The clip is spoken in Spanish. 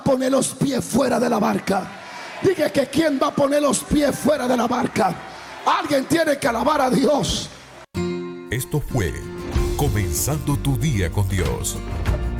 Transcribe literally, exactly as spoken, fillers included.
poner los pies fuera de la barca. Dije que quién va a poner los pies fuera de la barca. Alguien tiene que alabar a Dios. Esto fue Comenzando tu Día con Dios,